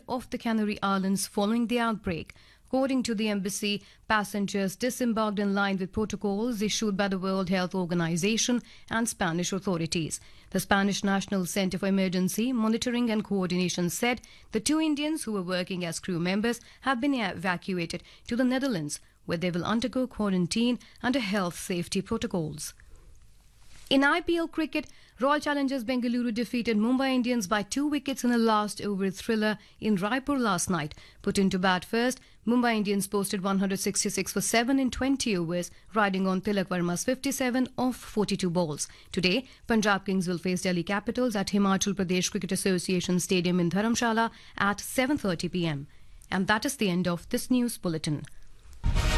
off the Canary Islands following the outbreak. According to the embassy, passengers disembarked in line with protocols issued by the World Health Organization and Spanish authorities. The Spanish National Center for Emergency Monitoring and Coordination said the 2 Indians who were working as crew members have been evacuated to the Netherlands, where they will undergo quarantine under health safety protocols. In IPL cricket, Royal Challengers Bengaluru defeated Mumbai Indians by 2 wickets in a last-over thriller in Raipur last night. Put into bat first, Mumbai Indians posted 166 for 7 in 20 overs, riding on Tilak Verma's 57 off 42 balls. Today, Punjab Kings will face Delhi Capitals at Himachal Pradesh Cricket Association Stadium in Dharamshala at 7:30 p.m. And that is the end of this news bulletin.